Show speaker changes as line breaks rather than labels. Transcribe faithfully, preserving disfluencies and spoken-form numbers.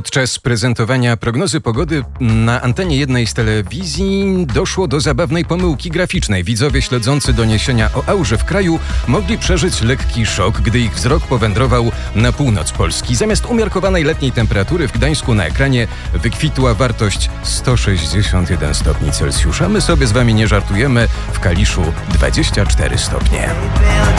Podczas prezentowania prognozy pogody na antenie jednej z telewizji doszło do zabawnej pomyłki graficznej. Widzowie śledzący doniesienia o aurze w kraju mogli przeżyć lekki szok, gdy ich wzrok powędrował na północ Polski. Zamiast umiarkowanej letniej temperatury w Gdańsku na ekranie wykwitła wartość sto sześćdziesiąt jeden stopni Celsjusza. My sobie z wami nie żartujemy, w Kaliszu dwadzieścia cztery stopnie.